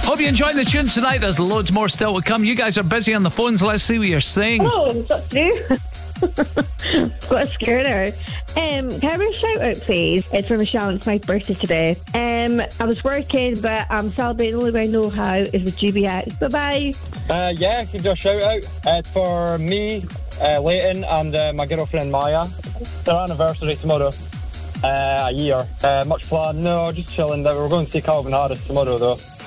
Hope you're enjoying the tunes tonight. There's loads more still to come. You guys are busy on the phones. Let's see what you're saying. Oh, what's to do? Got scared there. Can I have a shout out, please? It's for Michelle. It's my birthday today. I was working, but I'm celebrating. The only way I know how is with GBX. Bye bye. Yeah, give you a shout out. It's for me, Leighton, and my girlfriend Maya. It's their anniversary tomorrow. A year. Much fun. No, just chilling. We're going to see Calvin Harris tomorrow, though.